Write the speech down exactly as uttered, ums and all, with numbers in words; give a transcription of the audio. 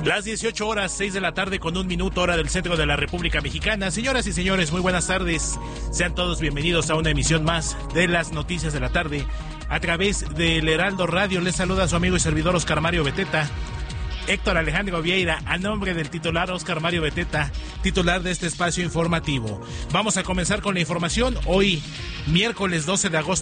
Las dieciocho horas, seis de la tarde con un minuto, hora del centro de la República Mexicana. Señoras y señores, muy buenas tardes. Sean todos bienvenidos a una emisión más de las noticias de la tarde. A través del Heraldo Radio les saluda a su amigo y servidor Oscar Mario Beteta. Héctor Alejandro Vieira, a nombre del titular Oscar Mario Beteta, titular de este espacio informativo. Vamos a comenzar con la información. Hoy, miércoles doce de agosto